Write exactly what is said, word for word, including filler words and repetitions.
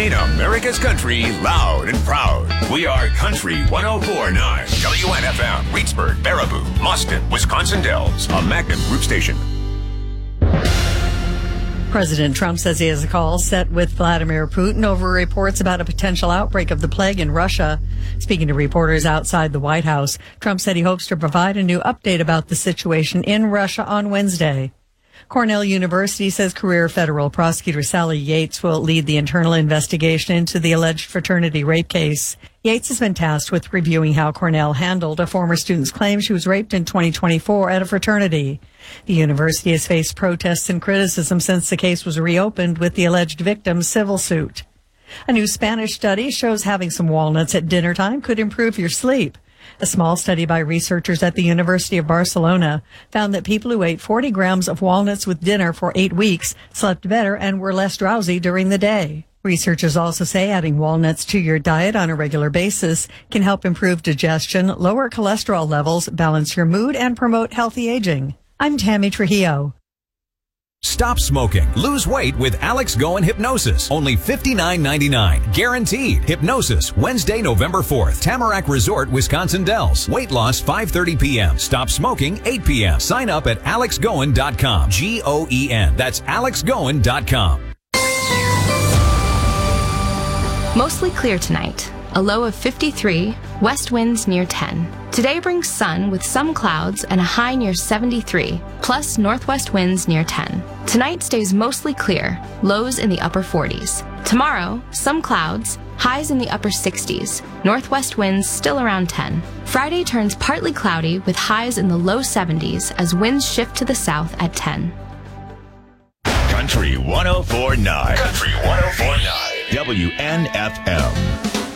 Playing America's country loud and proud. We are Country one oh four point nine. W N F M, Reedsburg, Baraboo, Boston, Wisconsin Dells. A Magnum Group station. President Trump says he has a call set with Vladimir Putin over reports about a potential outbreak of the plague in Russia. Speaking to reporters outside the White House, Trump said he hopes to provide a new update about the situation in Russia on Wednesday. Cornell University says career federal prosecutor Sally Yates will lead the internal investigation into the alleged fraternity rape case. Yates has been tasked with reviewing how Cornell handled a former student's claim she was raped in twenty twenty-four at a fraternity. The university has faced protests and criticism since the case was reopened with the alleged victim's civil suit. A new Spanish study shows having some walnuts at dinner time could improve your sleep. A small study by researchers at the University of Barcelona found that people who ate forty grams of walnuts with dinner for eight weeks slept better and were less drowsy during the day. Researchers also say adding walnuts to your diet on a regular basis can help improve digestion, lower cholesterol levels, balance your mood, and promote healthy aging. I'm Tammy Trujillo. Stop smoking. Lose weight with Alex Goen Hypnosis. Only fifty-nine ninety-nine. Guaranteed. Hypnosis. Wednesday, November fourth. Tamarack Resort, Wisconsin Dells. Weight loss five thirty p.m. Stop smoking eight p.m. Sign up at alex goen dot com. G O E N. That's alex goen dot com. Mostly clear tonight. A low of fifty-three. West winds near ten. Today brings sun with some clouds and a high near seventy-three, plus northwest winds near ten. Tonight stays mostly clear, lows in the upper forties. Tomorrow, some clouds, highs in the upper sixties, northwest winds still around ten. Friday turns partly cloudy with highs in the low seventies as winds shift to the south at ten. Country one oh four point nine. Country one oh four point nine. W N F M.